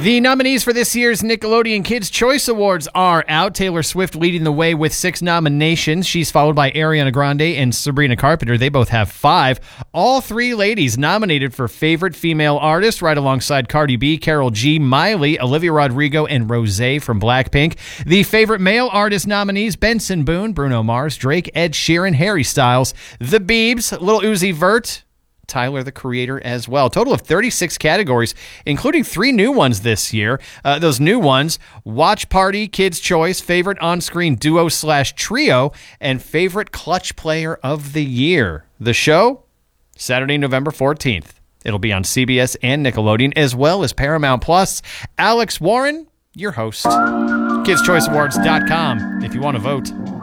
The nominees for this year's Nickelodeon Kids' Choice Awards are out. Taylor Swift leading the way with 6 nominations. She's followed by Ariana Grande and Sabrina Carpenter. They both have 5. All 3 ladies nominated for Favorite Female Artist, right alongside Cardi B, Karol G, Miley, Olivia Rodrigo, and Rosé from Blackpink. The Favorite Male Artist nominees, Benson Boone, Bruno Mars, Drake, Ed Sheeran, Harry Styles, The Biebs, Lil Uzi Vert, Tyler, the Creator, as well. Total of 36 categories, including 3 new ones this year. Those new ones: Watch Party, Kids' Choice, Favorite On-Screen Duo/Trio, and Favorite Clutch Player of the Year. The show, Saturday, November 14th. It'll be on CBS and Nickelodeon, as well as Paramount+. Alex Warren, your host. KidsChoiceAwards.com if you want to vote.